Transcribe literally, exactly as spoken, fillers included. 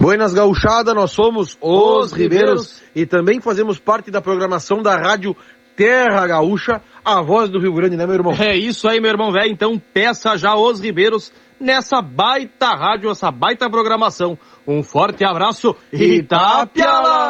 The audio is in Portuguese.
Buenas gauchada, nós somos os, os Ribeiros, Ribeiros e também fazemos parte da programação da rádio Terra Gaúcha, a voz do Rio Grande, né, meu irmão? É isso aí, meu irmão velho. Então peça já os Ribeiros nessa baita rádio, essa baita programação. Um forte abraço e Itapia lá!